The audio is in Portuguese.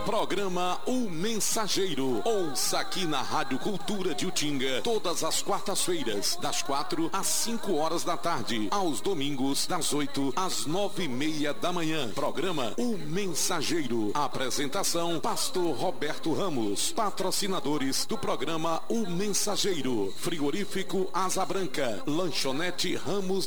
Programa O Mensageiro. Ouça aqui na Rádio Cultura de Utinga, todas as quartas-feiras, das 4 às 5 horas da tarde. Aos domingos, das 8 às 9:30 da manhã. Programa O Mensageiro. Apresentação, Pastor Roberto Ramos. Patrocinadores do programa O Mensageiro: Frigorífico Asa Branca, Lanchonete Ramos